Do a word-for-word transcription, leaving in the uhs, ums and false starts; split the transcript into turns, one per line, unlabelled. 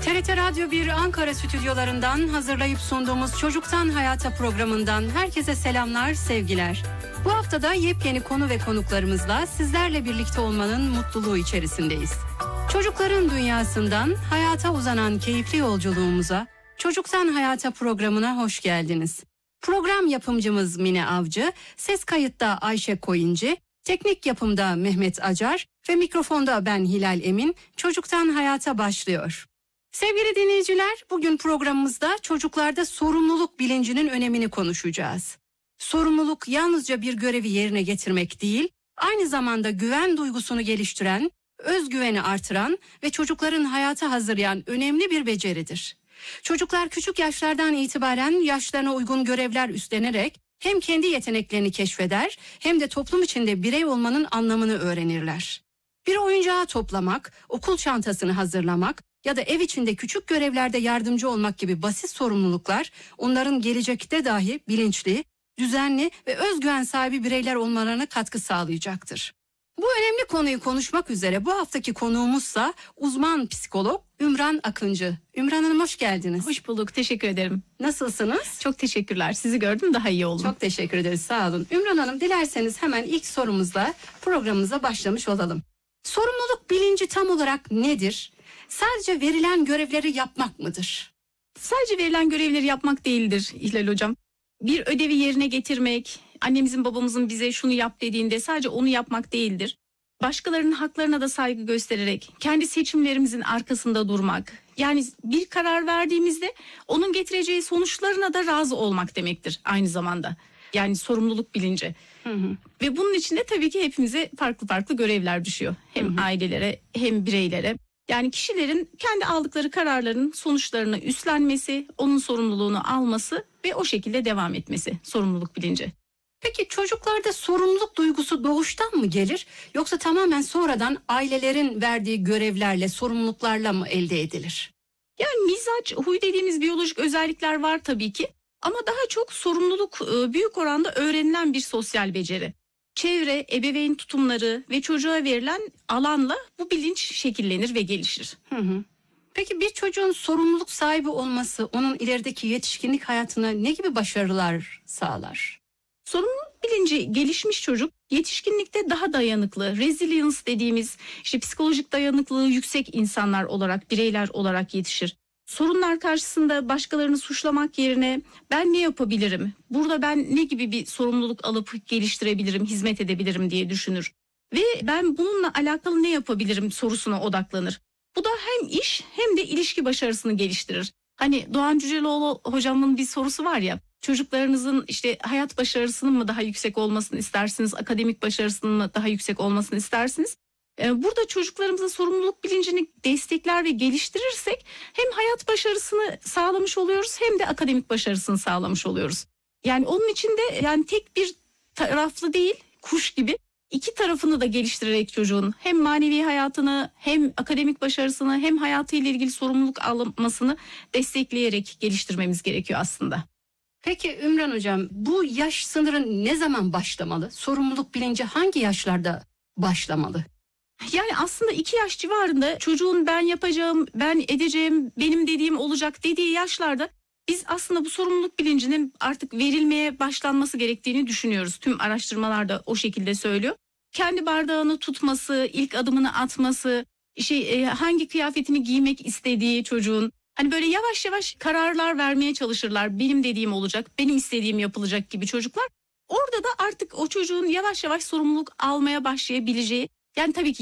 T R T Radyo bir Ankara stüdyolarından hazırlayıp sunduğumuz Çocuktan Hayata programından herkese selamlar, sevgiler. Bu haftada yepyeni konu ve konuklarımızla sizlerle birlikte olmanın mutluluğu içerisindeyiz. Çocukların dünyasından hayata uzanan keyifli yolculuğumuza, Çocuktan Hayata programına hoş geldiniz. Program yapımcımız Mine Avcı, ses kayıtta Ayşe Koyuncu, teknik yapımda Mehmet Acar ve mikrofonda ben Hilal Emin. Çocuktan Hayata başlıyor. Sevgili dinleyiciler, bugün programımızda çocuklarda sorumluluk bilincinin önemini konuşacağız. Sorumluluk yalnızca bir görevi yerine getirmek değil, aynı zamanda güven duygusunu geliştiren, özgüveni artıran ve çocukların hayata hazırlayan önemli bir beceridir. Çocuklar küçük yaşlardan itibaren yaşlarına uygun görevler üstlenerek hem kendi yeteneklerini keşfeder hem de toplum içinde birey olmanın anlamını öğrenirler. Bir oyuncağı toplamak, okul çantasını hazırlamak ya da ev içinde küçük görevlerde yardımcı olmak gibi basit sorumluluklar onların gelecekte dahi bilinçli, düzenli ve özgüven sahibi bireyler olmalarına katkı sağlayacaktır. Bu önemli konuyu konuşmak üzere bu haftaki konuğumuzsa uzman psikolog Ümran Akıncı. Ümran Hanım hoş geldiniz.
Hoş bulduk, teşekkür ederim.
Nasılsınız?
Çok teşekkürler. Sizi gördüm, daha iyi oldum.
Çok teşekkür ederiz, sağ olun. Ümran Hanım, dilerseniz hemen ilk sorumuzla programımıza başlamış olalım. Sorumluluk bilinci tam olarak nedir? Sadece verilen görevleri yapmak mıdır?
Sadece verilen görevleri yapmak değildir İhlal Hocam. Bir ödevi yerine getirmek, annemizin babamızın bize şunu yap dediğinde sadece onu yapmak değildir. Başkalarının haklarına da saygı göstererek kendi seçimlerimizin arkasında durmak. Yani bir karar verdiğimizde onun getireceği sonuçlarına da razı olmak demektir aynı zamanda. Yani sorumluluk bilinci. Hı hı. Ve bunun içinde tabii ki hepimize farklı farklı görevler düşüyor. Hem hı hı. ailelere hem bireylere. Yani kişilerin kendi aldıkları kararların sonuçlarını üstlenmesi, onun sorumluluğunu alması ve o şekilde devam etmesi, sorumluluk bilinci.
Peki çocuklarda sorumluluk duygusu doğuştan mı gelir yoksa tamamen sonradan ailelerin verdiği görevlerle, sorumluluklarla mı elde edilir?
Yani mizaç, huy dediğimiz biyolojik özellikler var tabii ki ama daha çok sorumluluk büyük oranda öğrenilen bir sosyal beceri. Çevre, ebeveyn tutumları ve çocuğa verilen alanla bu bilinç şekillenir ve gelişir.
Hı hı. Peki bir çocuğun sorumluluk sahibi olması onun ilerideki yetişkinlik hayatına ne gibi başarılar sağlar?
Sorumluluk bilinci gelişmiş çocuk yetişkinlikte daha dayanıklı, resilience dediğimiz işte psikolojik dayanıklılığı yüksek insanlar olarak, bireyler olarak yetişir. Sorunlar karşısında başkalarını suçlamak yerine ben ne yapabilirim, burada ben ne gibi bir sorumluluk alıp geliştirebilirim, hizmet edebilirim diye düşünür. Ve ben bununla alakalı ne yapabilirim sorusuna odaklanır. Bu da hem iş hem de ilişki başarısını geliştirir. Hani Doğan Cüceloğlu hocamın bir sorusu var ya, çocuklarınızın işte hayat başarısının mı daha yüksek olmasını istersiniz, akademik başarısının mı daha yüksek olmasını istersiniz? Burada çocuklarımızın sorumluluk bilincini destekler ve geliştirirsek hem hayat başarısını sağlamış oluyoruz hem de akademik başarısını sağlamış oluyoruz. Yani onun için de yani tek bir taraflı değil, kuş gibi iki tarafını da geliştirerek çocuğun hem manevi hayatını hem akademik başarısını hem hayatıyla ilgili sorumluluk almasını destekleyerek geliştirmemiz gerekiyor aslında.
Peki Ümran Hocam, bu yaş sınırı ne zaman başlamalı? Sorumluluk bilinci hangi yaşlarda başlamalı?
Yani aslında iki yaş civarında çocuğun ben yapacağım, ben edeceğim, benim dediğim olacak dediği yaşlarda biz aslında bu sorumluluk bilincinin artık verilmeye başlanması gerektiğini düşünüyoruz. Tüm araştırmalar da o şekilde söylüyor. Kendi bardağını tutması, ilk adımını atması, şey, hangi kıyafetini giymek istediği çocuğun, hani böyle yavaş yavaş kararlar vermeye çalışırlar. Benim dediğim olacak, benim istediğim yapılacak gibi çocuklar. Orada da artık o çocuğun yavaş yavaş sorumluluk almaya başlayabileceği, yani tabii ki